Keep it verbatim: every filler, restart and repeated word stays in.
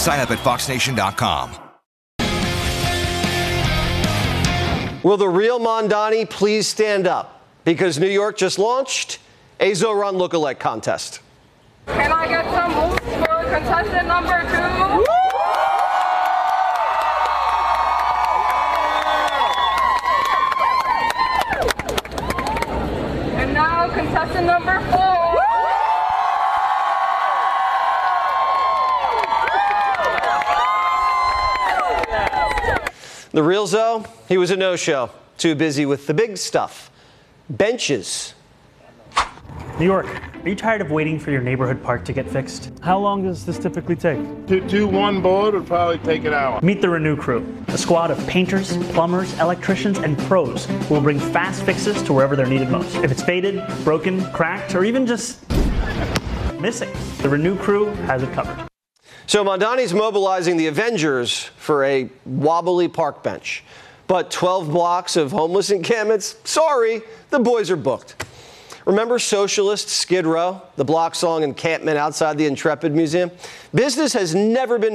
Sign up at fox nation dot com. Will the real Mondani please stand up? Because New York just launched a Zoran lookalike contest. Can I get some moves for contestant number two? And now contestant number four. The real Zoe, he was a no-show. Too busy with the big stuff. Benches. New York, are you tired of waiting for your neighborhood park to get fixed? How long does this typically take? To do one board would probably take an hour. Meet the Renew crew, a squad of painters, plumbers, electricians, and pros who will bring fast fixes to wherever they're needed most. If it's faded, broken, cracked, or even just missing, the Renew crew has it covered. So Mondani's mobilizing the Avengers for a wobbly park bench. But twelve blocks of homeless encampments? Sorry, the boys are booked. Remember Socialist Skid Row, the block song encampment outside the Intrepid Museum? Business has never been